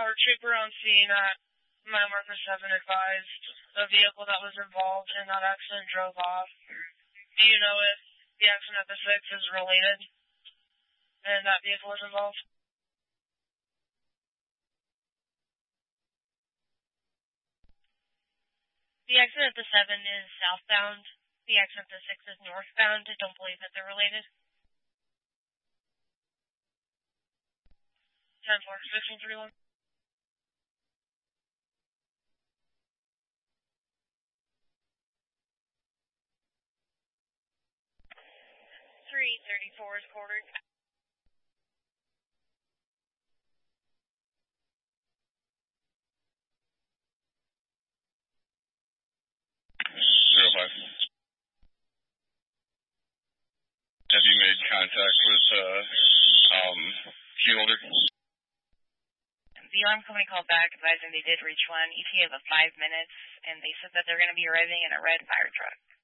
Our trooper on scene at Mile Marker 7 advised the vehicle that was involved in that accident drove off. Do you know if the accident at the 6 is related and that vehicle was involved? The accident at the 7 is southbound. The accident at the 6 is northbound. I don't believe that they're related. 10-4, 1631. .334 is quartered. Have you made contact with key holder? The alarm company called back advising they did reach one. ETA of 5 minutes, and they said that they're going to be arriving in a red fire truck.